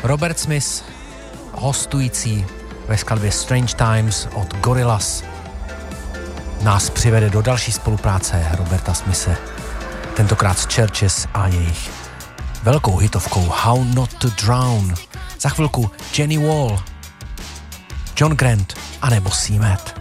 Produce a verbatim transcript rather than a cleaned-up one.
Robert Smith, hostující ve skladbě Strange Times od Gorillaz, nás přivede do další spolupráce Roberta Smithe, tentokrát s Churches a jejich velkou hitovkou How Not to Drown. Za chvilku Jenny Wall, John Grant a nebo C-Mat.